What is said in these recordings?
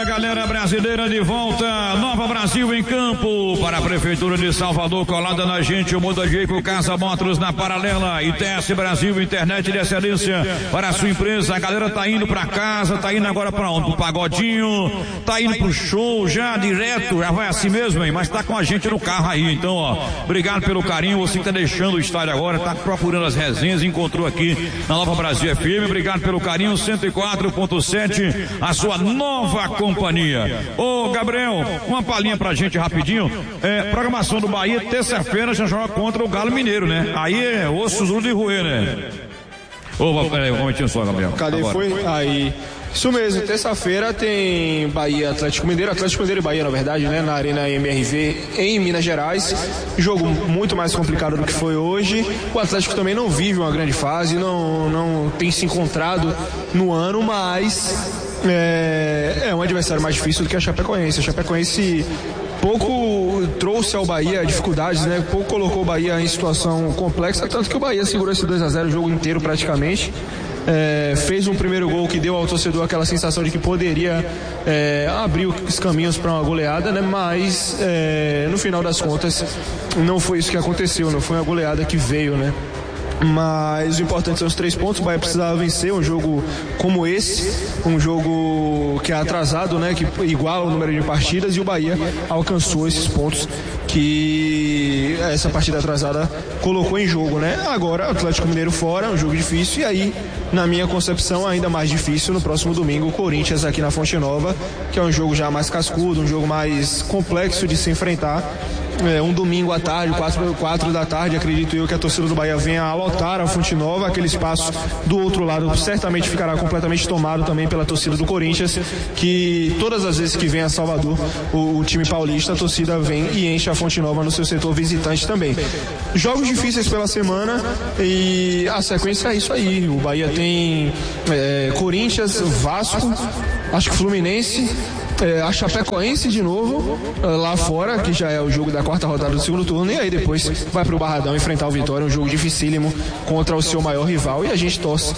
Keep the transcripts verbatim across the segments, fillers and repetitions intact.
a galera brasileira de volta. Nova Brasil em campo para a Prefeitura de Salvador, colada na gente, o Muda Jeito, Casa Motors na Paralela, I T S Brasil, internet de excelência para a sua empresa. A galera tá indo para casa, tá indo agora para onde? Pro pagodinho, tá indo pro show já direto, já vai assim mesmo, hein? Mas tá com a gente no carro aí, então, ó, obrigado pelo carinho, você que tá deixando o estádio agora, tá procurando as resenhas, encontrou aqui na Nova Brasil F M, obrigado pelo carinho, cento e quatro ponto sete, a sua nova companhia. Ô Gabriel, uma palhinha pra gente rapidinho, é, programação do Bahia, terça-feira já joga contra o Galo Mineiro, né? Aí é osso duro de roer, né? Ô, peraí, um momentinho só, Gabriel. Cadê? Agora. Foi? Aí. Isso mesmo, terça-feira tem Bahia, Atlético Mineiro, Atlético Mineiro e Bahia, na verdade, né? Na Arena M R V em Minas Gerais. Jogo muito mais complicado do que foi hoje. O Atlético também não vive uma grande fase, não, não tem se encontrado no ano, mas é, é um adversário mais difícil do que a Chapecoense. A Chapecoense pouco trouxe ao Bahia dificuldades, né? Pouco colocou o Bahia em situação complexa, tanto que o Bahia segurou esse dois a zero o jogo inteiro praticamente. É, fez um primeiro gol que deu ao torcedor aquela sensação de que poderia é, abrir os caminhos para uma goleada, né? Mas é, no final das contas não foi isso que aconteceu, não foi uma goleada que veio, né? Mas o importante são os três pontos. O Bahia precisava vencer um jogo como esse, um jogo que é atrasado, né, que iguala o número de partidas, e o Bahia alcançou esses pontos que essa partida atrasada colocou em jogo, né? Agora Atlético Mineiro fora, um jogo difícil, e aí, na minha concepção, ainda mais difícil no próximo domingo, o Corinthians aqui na Fonte Nova, que é um jogo já mais cascudo, um jogo mais complexo de se enfrentar. É, um domingo à tarde, quatro, quatro da tarde, acredito eu que a torcida do Bahia venha a lotar a Fonte Nova. Aquele espaço do outro lado certamente ficará completamente tomado também pela torcida do Corinthians, que todas as vezes que vem a Salvador o, o time paulista, a torcida vem e enche a Fonte Nova no seu setor visitante também. Jogos difíceis pela semana e a sequência é isso aí. O Bahia tem é, Corinthians, Vasco, acho que Fluminense, É, a Chapecoense de novo lá fora, que já é o jogo da quarta rodada do segundo turno, e aí depois vai pro Barradão enfrentar o Vitória, um jogo dificílimo contra o seu maior rival, e a gente torce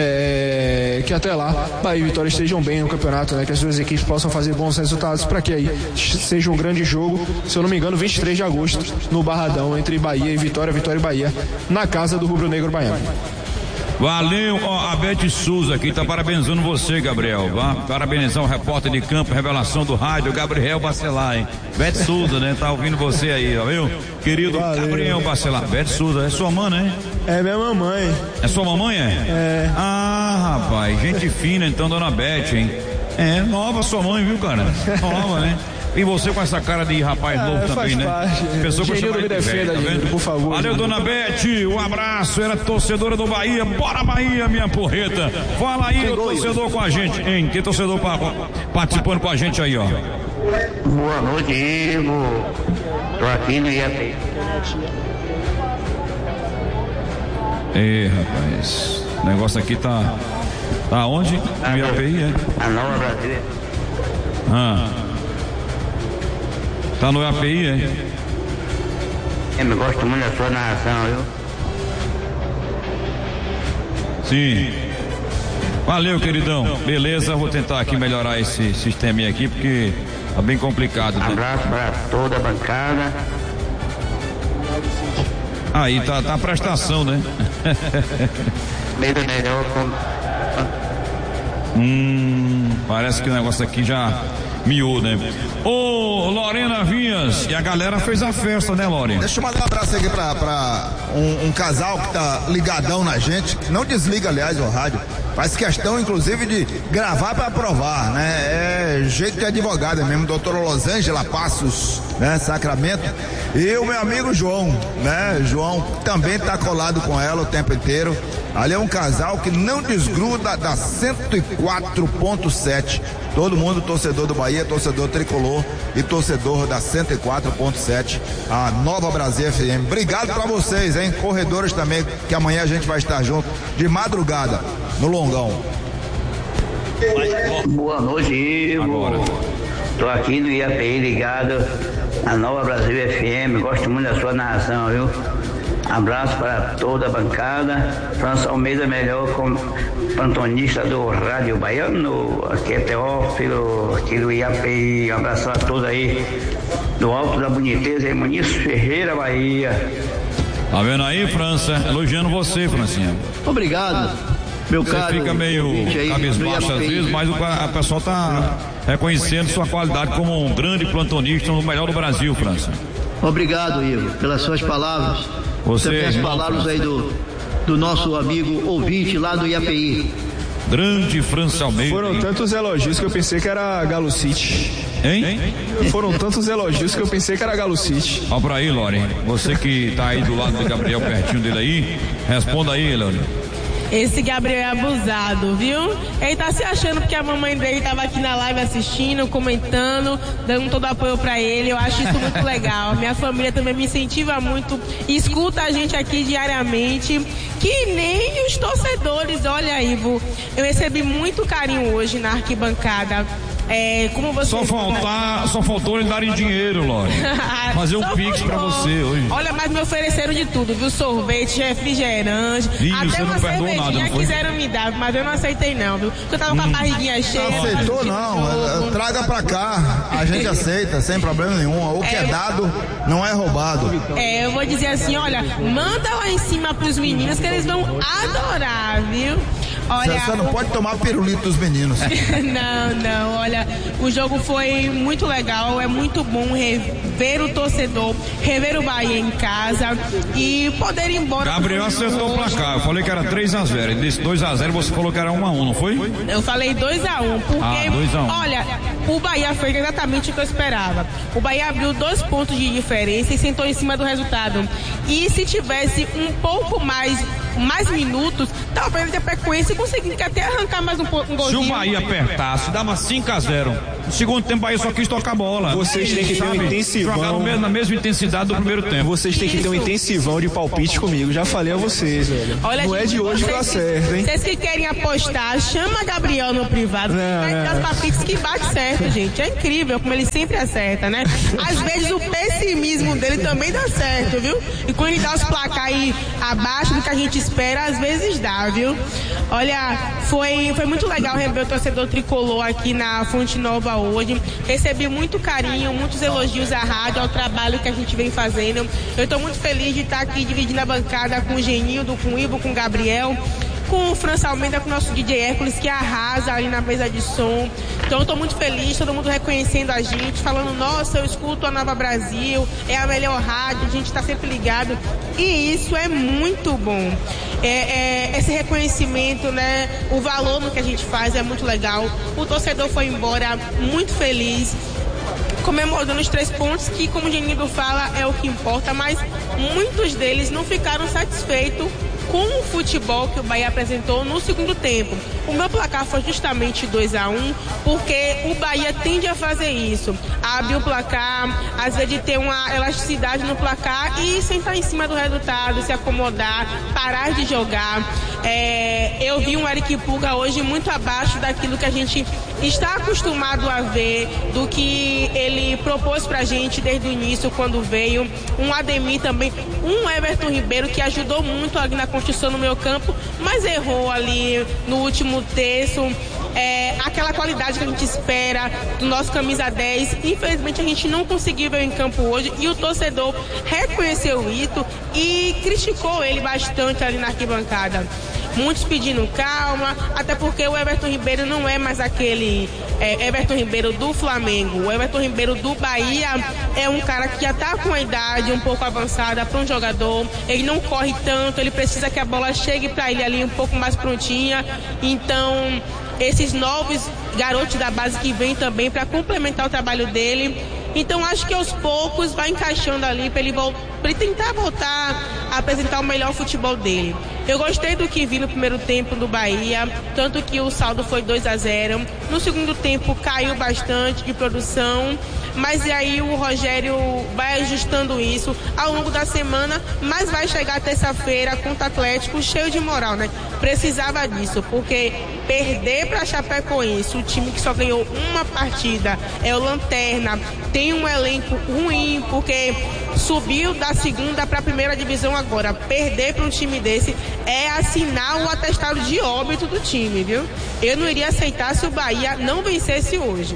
é, que até lá Bahia e Vitória estejam bem no campeonato, né, que as duas equipes possam fazer bons resultados para que aí seja um grande jogo, se eu não me engano, vinte e três de agosto no Barradão, entre Bahia e Vitória, Vitória e Bahia, na casa do Rubro Negro Baiano. Valeu, ó, a Beth Souza aqui tá parabenizando você, Gabriel. Vá parabenizar o repórter de campo, revelação do rádio, Gabriel Bacelar, hein? Beth Souza, né? Tá ouvindo você aí, ó, viu? Querido Valeu. Gabriel Bacelar. Beth Souza, é sua mãe, né? É minha mamãe. É sua mamãe, é? É. Ah, rapaz, gente fina então, dona Beth, hein? É, nova sua mãe, viu, cara? Nova, né? E você com essa cara de rapaz ah, novo também, né? Parte. Pessoa que me defenda, tá vendo? Por favor. Valeu, dona Beth, um abraço, era torcedora do Bahia, bora Bahia, minha porreta. Fala aí, o torcedor com a gente, hein? Tem torcedor pra, participando com a gente aí, ó. Boa noite, Ivo. Tô aqui no I A P. Ei, rapaz, o negócio aqui tá... Tá onde? No I A P I, é? A Nova Brasília. Ah... Tá no A P I, é? Eu me gosto muito da sua narração, viu? Sim. Valeu, queridão. Beleza, vou tentar aqui melhorar esse sistema aqui, porque tá bem complicado. Um abraço para toda a bancada. Aí, tá, tá a prestação, né? Medo melhor. Hum, parece que o negócio aqui já... miou, né? Ô, Lorena Vinhas, e a galera fez a festa, né, Lorena? Deixa eu mandar um abraço aqui pra, pra um, um casal que tá ligadão na gente, não desliga, aliás, o rádio, faz questão, inclusive, de gravar pra aprovar, né? É jeito de advogada mesmo, doutora Losângela Passos, né, Sacramento, e o meu amigo João, né? João também tá colado com ela o tempo inteiro. Ali é um casal que não desgruda da cento e quatro ponto sete. Todo mundo torcedor do Bahia, torcedor tricolor e torcedor da cento e quatro ponto sete, a Nova Brasil F M. Obrigado pra vocês, hein? Corredores também, que amanhã a gente vai estar junto de madrugada no Longão. Boa noite, Ivo. Agora. Tô aqui no I A P I ligado, a Nova Brasil F M. Gosto muito da sua narração, viu? Abraço para toda a bancada. França Almeida, melhor como plantonista do Rádio Baiano. Aqui é Teófilo, aqui do I A P I. Um abraço a todos aí do Alto da Boniteza, em Muniz Ferreira, Bahia. Tá vendo aí, França? Elogiando você, Francinha. Obrigado, meu você caro. Você fica meio cabisbaixo às vezes, mas o a pessoal tá reconhecendo sua qualidade como um grande plantonista, um melhor do Brasil, França. Obrigado, Ivo, pelas suas palavras. Você, Também as palavras aí do, do nosso amigo ouvinte lá do I A P I. Grande França Almeida. Foram tantos elogios que eu pensei que era Galo City. Hein? Foram tantos elogios que eu pensei que era Galo City. Olha pra aí, Lore. Você que tá aí do lado do Gabriel, pertinho dele aí, responda aí, Lore. Esse Gabriel é abusado, viu? Ele tá se achando porque a mamãe dele tava aqui na live assistindo, comentando, dando todo apoio pra ele. Eu acho isso muito legal. Minha família também me incentiva muito, escuta a gente aqui diariamente, que nem os torcedores. Olha, Ivo, eu recebi muito carinho hoje na arquibancada. É, como você... Só faltar, só faltou ele darem dinheiro, Lore. Fazer um pix pra você hoje. Olha, mas me ofereceram de tudo, viu? Sorvete, refrigerante, Ih, até uma cervejinha nada, quiseram me dar, mas eu não aceitei não, viu? Porque eu tava hum. com a barriguinha cheia. Não aceitou não, traga pra cá, a gente aceita, sem problema nenhum. O que é, é dado não é roubado. É, eu vou dizer assim, olha, manda lá em cima pros meninos que eles vão adorar, viu? Olha, você não o... pode tomar pirulito dos meninos. Não, não, olha, o jogo foi muito legal, é muito bom rever o torcedor, rever o Bahia em casa e poder ir embora. Gabriel acertou o placar, eu falei que era três a zero, ele disse dois a zero, você falou que era um a um, não foi? Eu falei dois a um, porque, ah, dois a um. Olha, o Bahia fez exatamente o que eu esperava. O Bahia abriu dois pontos de diferença e sentou em cima do resultado. E se tivesse um pouco mais mais minutos, talvez a Chapecoense conseguisse até arrancar mais um, um golzinho. Se o Bahia apertasse, dava cinco a zero. No segundo tempo, o Bahia só quis tocar a bola. Vocês têm que ter um intensivão. Jogar na mesma intensidade do primeiro tempo. Vocês têm que ter um intensivão de palpite comigo. Já falei a vocês, velho. Olha, não gente, é de hoje que eu acerto, hein? Vocês que querem apostar, chama Gabriel no privado. Vai dar os palpites que bate certo, gente. É incrível como ele sempre acerta, né? Às vezes o pessimismo dele também dá certo, viu? E quando ele dá os placar aí abaixo do que a gente espera, às vezes dá, viu? Olha, foi, foi muito legal rever o torcedor tricolor aqui na Fonte Nova hoje. Recebi muito carinho, muitos elogios à rádio, ao trabalho que a gente vem fazendo. Eu estou muito feliz de estar aqui dividindo a bancada com o Genildo, com o Ivo, com o Gabriel, com o França Almeida, com o nosso D J Hércules, que arrasa ali na mesa de som. Então eu tô muito feliz, todo mundo reconhecendo a gente, falando, nossa, eu escuto a Nova Brasil, é a melhor rádio, a gente tá sempre ligado. E isso é muito bom. É, é, esse reconhecimento, né, o valor no que a gente faz é muito legal. O torcedor foi embora muito feliz, comemorando os três pontos, que, como o Genildo fala, é o que importa, mas muitos deles não ficaram satisfeitos com o futebol que o Bahia apresentou no segundo tempo. O meu placar foi justamente dois a um, porque o Bahia tende a fazer isso, abrir o placar, às vezes ter uma elasticidade no placar e sentar em cima do resultado, se acomodar, parar de jogar. É, eu vi um Eric Puga hoje muito abaixo daquilo que a gente está acostumado a ver, do que ele propôs pra gente desde o início, quando veio. Um Ademir também, um Everton Ribeiro, que ajudou muito ali na construção no meio campo, mas errou ali no último terço. É, aquela qualidade que a gente espera do nosso camisa dez, infelizmente a gente não conseguiu ver em campo hoje, e o torcedor reconheceu isso e criticou ele bastante ali na arquibancada. Muitos pedindo calma, até porque o Everton Ribeiro não é mais aquele é, Everton Ribeiro do Flamengo. O Everton Ribeiro do Bahia é um cara que já está com a idade um pouco avançada para um jogador. Ele não corre tanto, ele precisa que a bola chegue para ele ali um pouco mais prontinha. Então, esses novos garotos da base que vêm também para complementar o trabalho dele. Então, acho que aos poucos vai encaixando ali para ele, ele tentar voltar a apresentar o melhor futebol dele. Eu gostei do que vi no primeiro tempo do Bahia, tanto que o saldo foi dois a zero. No segundo tempo caiu bastante de produção, mas e aí o Rogério vai ajustando isso ao longo da semana, mas vai chegar terça-feira contra o Atlético cheio de moral, né? Precisava disso, porque perder para Chapecoense, o time que só ganhou uma partida, é o Lanterna, tem um elenco ruim, porque subiu da segunda para a primeira divisão agora. Perder para um time desse é assinar o atestado de óbito do time, viu? Eu não iria aceitar se o Bahia não vencesse hoje.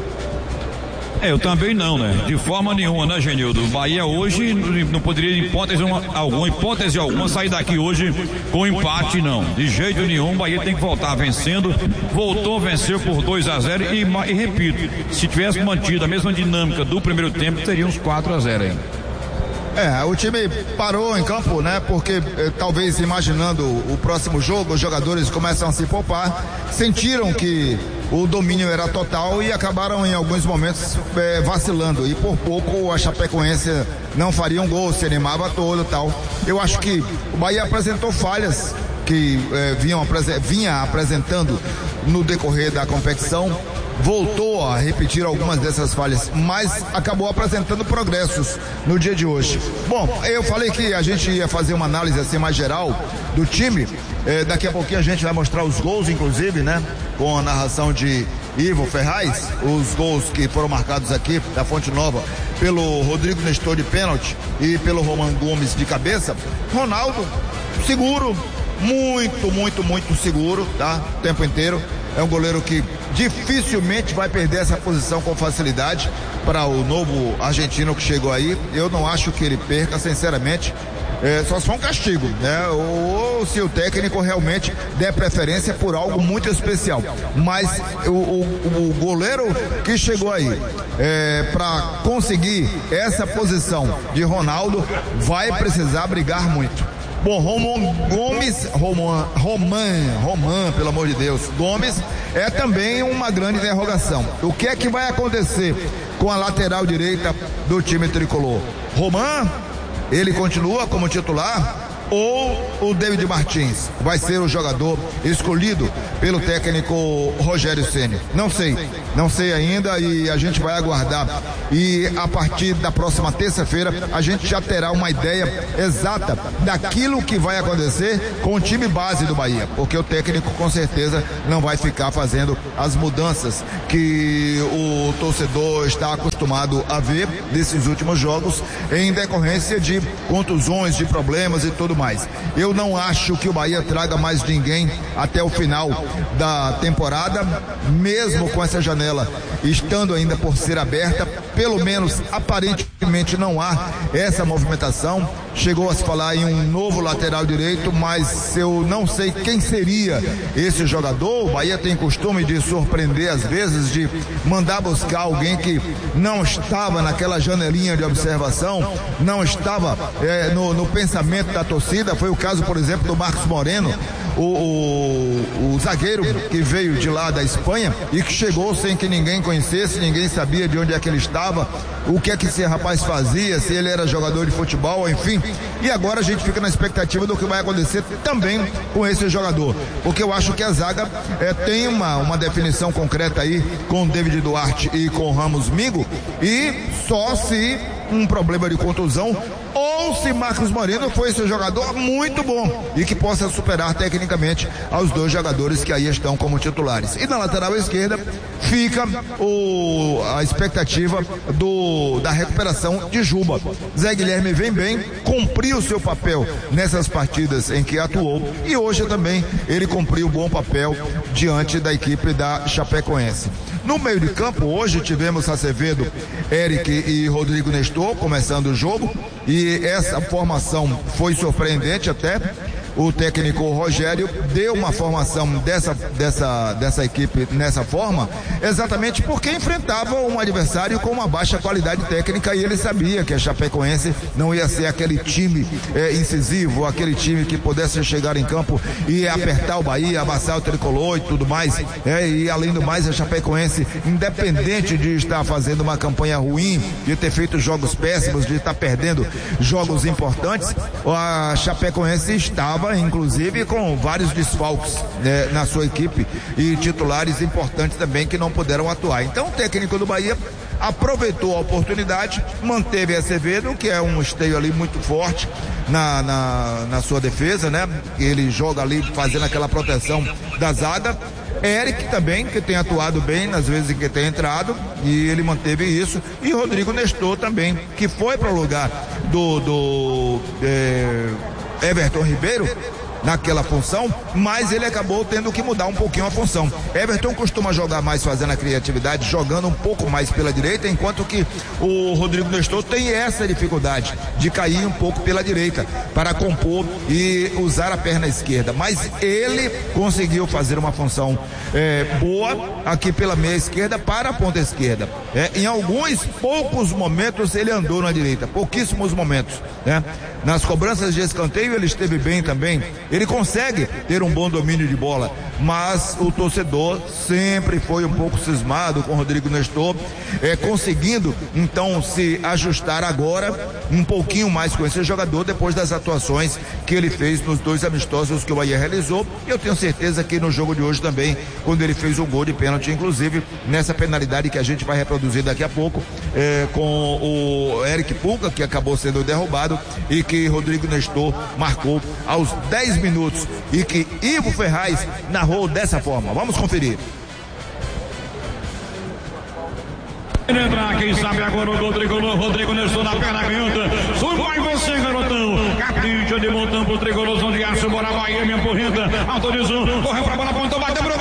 É, eu também não, né? De forma nenhuma, né, Genildo? O Bahia hoje não poderia, em hipótese alguma, hipótese alguma, sair daqui hoje com empate, não. De jeito nenhum, o Bahia tem que voltar vencendo. Voltou, venceu por dois a zero e, e repito, se tivesse mantido a mesma dinâmica do primeiro tempo, teria uns quatro a zero ainda. É, o time parou em campo, né? Porque eh, talvez imaginando o próximo jogo, os jogadores começam a se poupar, sentiram que o domínio era total e acabaram em alguns momentos eh, vacilando. E por pouco a Chapecoense não faria um gol, se animava todo e tal. Eu acho que o Bahia apresentou falhas que eh, vinham, vinha apresentando no decorrer da competição. Voltou a repetir algumas dessas falhas, mas acabou apresentando progressos no dia de hoje. Bom, eu falei que a gente ia fazer uma análise assim mais geral do time. Eh, daqui a pouquinho a gente vai mostrar os gols, inclusive, né? Com a narração de Ivo Ferraz, os gols que foram marcados aqui da Fonte Nova pelo Rodrigo Nestor de pênalti e pelo Roman Gomes de cabeça. Ronaldo, seguro, muito, muito, muito seguro, tá? O tempo inteiro. É um goleiro que dificilmente vai perder essa posição com facilidade para o novo argentino que chegou aí. Eu não acho que ele perca, sinceramente. É, só se for um castigo, né? Ou, ou se o técnico realmente der preferência por algo muito especial. Mas o, o, o goleiro que chegou aí é, para conseguir essa posição de Ronaldo vai precisar brigar muito. Bom, Roman Gomes, Roman, Roman, Roman, pelo amor de Deus, Gomes é também uma grande interrogação. O que é que vai acontecer com a lateral direita do time tricolor? Roman, ele continua como titular? Ou o David Martins vai ser o jogador escolhido pelo técnico Rogério Ceni? Não sei, não sei ainda e a gente vai aguardar. E a partir da próxima terça-feira a gente já terá uma ideia exata daquilo que vai acontecer com o time base do Bahia, porque o técnico com certeza não vai ficar fazendo as mudanças que o torcedor está acostumado a ver nesses últimos jogos em decorrência de contusões, de problemas e tudo mais. Mais. Eu não acho que o Bahia traga mais ninguém até o final da temporada, mesmo com essa janela estando ainda por ser aberta, pelo menos aparentemente não há essa movimentação. Chegou a se falar em um novo lateral direito, mas eu não sei quem seria esse jogador. O Bahia tem costume de surpreender às vezes, de mandar buscar alguém que não estava naquela janelinha de observação, não estava é, no, no pensamento da torcida. Foi o caso, por exemplo, do Marcos Moreno, o, o, o zagueiro que veio de lá da Espanha e que chegou sem que ninguém conhecesse, ninguém sabia de onde é que ele estava, o que é que esse rapaz fazia, se ele era jogador de futebol, enfim. E agora a gente fica na expectativa do que vai acontecer também com esse jogador, porque eu acho que a zaga é, tem uma, uma definição concreta aí com o David Duarte e com o Ramos Mingo, e só se um problema de contusão ou se Marcos Moreno foi esse jogador muito bom e que possa superar tecnicamente aos dois jogadores que aí estão como titulares. E na lateral esquerda fica o, a expectativa do, da recuperação de Juba. Zé Guilherme vem bem, cumpriu o seu papel nessas partidas em que atuou e hoje também ele cumpriu um bom papel diante da equipe da Chapecoense. No meio de campo, hoje tivemos Acevedo, Eric e Rodrigo Nestor começando o jogo, e essa formação foi surpreendente até. O técnico Rogério deu uma formação dessa, dessa, dessa equipe nessa forma, exatamente porque enfrentava um adversário com uma baixa qualidade técnica e ele sabia que a Chapecoense não ia ser aquele time é, incisivo, aquele time que pudesse chegar em campo e apertar o Bahia, amassar o tricolor e tudo mais. É, e além do mais, a Chapecoense, independente de estar fazendo uma campanha ruim, de ter feito jogos péssimos, de estar perdendo jogos importantes, a Chapecoense estava inclusive com vários desfalques, né, na sua equipe e titulares importantes também que não puderam atuar. Então o técnico do Bahia aproveitou a oportunidade, manteve Acevedo, que é um esteio ali muito forte na, na, na sua defesa, né? Ele joga ali fazendo aquela proteção da zaga. Eric também, que tem atuado bem nas vezes em que tem entrado, e ele manteve isso, e Rodrigo Nestor também, que foi para o lugar do, do é, Everton Ribeiro naquela função, mas ele acabou tendo que mudar um pouquinho a função. Everton costuma jogar mais fazendo a criatividade, jogando um pouco mais pela direita, enquanto que o Rodrigo Nestor tem essa dificuldade de cair um pouco pela direita para compor e usar a perna esquerda, mas ele conseguiu fazer uma função é, boa aqui pela meia esquerda para a ponta esquerda. É, em alguns poucos momentos ele andou na direita, pouquíssimos momentos, né? Nas cobranças de escanteio ele esteve bem também. Ele consegue ter um bom domínio de bola, mas o torcedor sempre foi um pouco cismado com o Rodrigo Nestor, é, conseguindo então se ajustar agora um pouquinho mais com esse jogador depois das atuações que ele fez nos dois amistosos que o Bahia realizou. E eu tenho certeza que no jogo de hoje também, quando ele fez um gol de pênalti, inclusive nessa penalidade que a gente vai reproduzir daqui a pouco, é, com o Eric Pulga, que acabou sendo derrubado, e que Rodrigo Nestor marcou aos dez minutos e que Ivo Ferraz narrou dessa forma. Vamos conferir. Entrar, quem sabe agora o gol tricolor, Rodrigo Nestor na perna canhota. Vai você, garotão. Capricha de montão pro tricolorzão de aço. Bora Bahia, minha porreta. Autorizou, correu pra bola, apontou, bateu pro